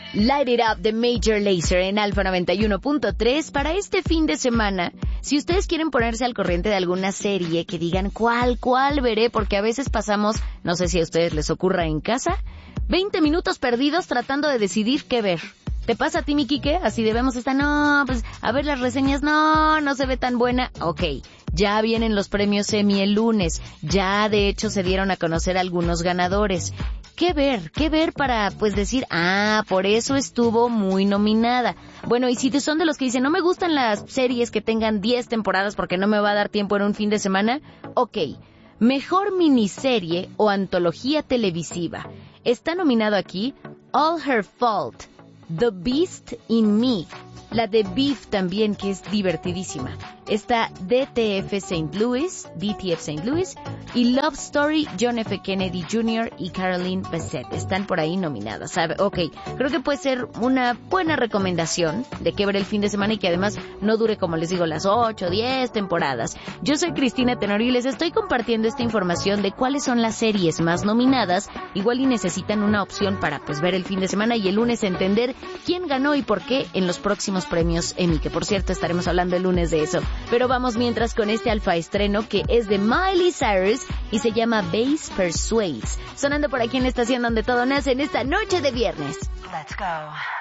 Light It Up de Major Lazer en Alfa 91.3 para este fin de semana. Si ustedes quieren ponerse al corriente de alguna serie que digan cuál veré, porque a veces pasamos, no sé si a ustedes les ocurra en casa, 20 minutos perdidos tratando de decidir qué ver. ¿Te pasa a ti, mi Quique? Así debemos estar, no, pues a ver las reseñas, no se ve tan buena. Ok, ya vienen los premios Emmy el lunes, ya de hecho se dieron a conocer algunos ganadores. ¿Qué ver para, pues, decir, por eso estuvo muy nominada? Bueno, y si son de los que dicen, no me gustan las series que tengan 10 temporadas porque no me va a dar tiempo en un fin de semana, ok. Mejor miniserie o antología televisiva. Está nominado aquí All Her Fault, The Beast in Me, la de Beef también, que es divertidísima. Está DTF St. Louis y Love Story, John F. Kennedy Jr. y Caroline Bessette. Están por ahí nominadas, ¿sabe? Ok, creo que puede ser una buena recomendación de que ver el fin de semana y que además no dure, como les digo, las 8 o 10 temporadas. Yo soy Cristina Tenorio y les estoy compartiendo esta información de cuáles son las series más nominadas. Igual y necesitan una opción para, pues, ver el fin de semana y el lunes entender quién ganó y por qué en los próximos premios Emmy, que por cierto estaremos hablando el lunes de eso. Pero vamos mientras con este alfa estreno que es de Miley Cyrus y se llama Bass Persuades, sonando por aquí en la estación donde todo nace en esta noche de viernes. Let's go.